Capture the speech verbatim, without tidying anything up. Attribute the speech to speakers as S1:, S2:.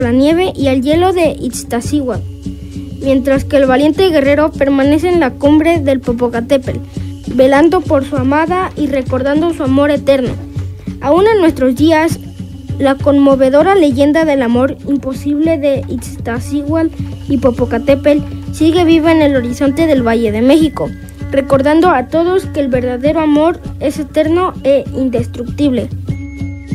S1: la nieve y al hielo de Iztaccíhuatl, mientras que el valiente guerrero permanece en la cumbre del Popocatépetl, velando por su amada y recordando su amor eterno. Aún en nuestros días, la conmovedora leyenda del amor imposible de Iztaccíhuatl y Popocatépetl sigue viva en el horizonte del Valle de México, recordando a todos que el verdadero amor es eterno e indestructible.